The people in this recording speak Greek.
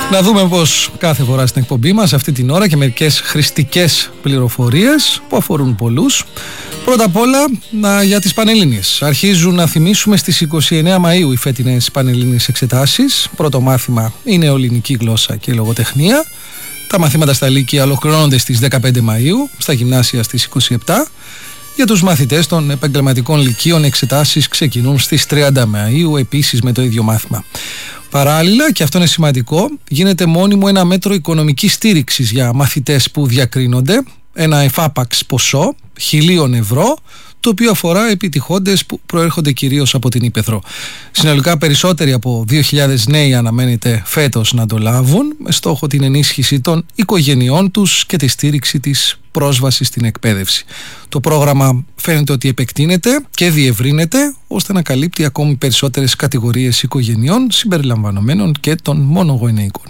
Να δούμε πως κάθε φορά στην εκπομπή μας αυτή την ώρα και μερικές χρηστικές πληροφορίες που αφορούν πολλούς. Πρώτα απ' όλα για τις Πανελλήνιες. Αρχίζουν να θυμίσουμε στις 29 Μαΐου οι φετινές Πανελλήνιες εξετάσεις. Πρώτο μάθημα είναι ελληνική γλώσσα και λογοτεχνία. Τα μαθήματα στα λύκεια ολοκληρώνονται στις 15 Μαΐου, στα γυμνάσια στις 27. Για τους μαθητές των επαγγελματικών λυκείων εξετάσεις ξεκινούν στις 30 Μαΐου επίσης με το ίδιο μάθημα. Παράλληλα, και αυτό είναι σημαντικό, γίνεται μόνιμο ένα μέτρο οικονομικής στήριξης για μαθητές που διακρίνονται, ένα εφάπαξ ποσό 1.000 ευρώ, το οποίο αφορά επιτυχώντες που προέρχονται κυρίως από την Ύπαιθρο. Συνολικά περισσότεροι από 2.000 νέοι αναμένεται φέτος να το λάβουν, με στόχο την ενίσχυση των οικογενειών τους και τη στήριξη της πρόσβασης στην εκπαίδευση. Το πρόγραμμα φαίνεται ότι επεκτείνεται και διευρύνεται ώστε να καλύπτει ακόμη περισσότερες κατηγορίες οικογενειών συμπεριλαμβανομένων και των μονογονεϊκών.